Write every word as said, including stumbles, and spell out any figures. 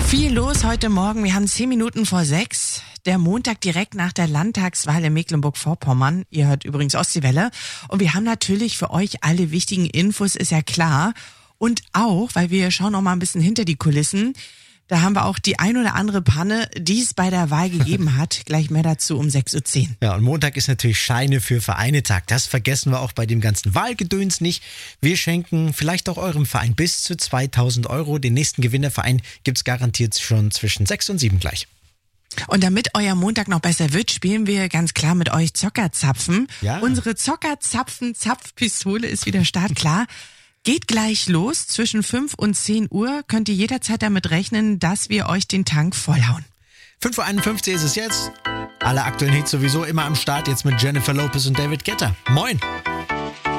Viel los heute Morgen. Wir haben zehn Minuten vor sechs. Der Montag direkt nach der Landtagswahl in Mecklenburg-Vorpommern. Ihr hört übrigens Ostseewelle. Und wir haben natürlich für euch alle wichtigen Infos, ist ja klar. Und auch, weil wir schauen noch mal ein bisschen hinter die Kulissen. Da haben wir auch die ein oder andere Panne, die es bei der Wahl gegeben hat. Gleich mehr dazu um sechs Uhr zehn. Ja, und Montag ist natürlich Scheine für Vereine-Tag. Das vergessen wir auch bei dem ganzen Wahlgedöns nicht. Wir schenken vielleicht auch eurem Verein bis zu zweitausend Euro. Den nächsten Gewinnerverein gibt's garantiert schon zwischen sechs und sieben gleich. Und damit euer Montag noch besser wird, spielen wir ganz klar mit euch Zockerzapfen. Ja. Unsere Zockerzapfen-Zapfpistole ist wieder startklar. Geht gleich los. Zwischen fünf und zehn Uhr könnt ihr jederzeit damit rechnen, dass wir euch den Tank vollhauen. fünf Uhr einundfünfzig ist es jetzt. Alle aktuellen Hits sowieso immer am Start. Jetzt mit Jennifer Lopez und David Guetta. Moin!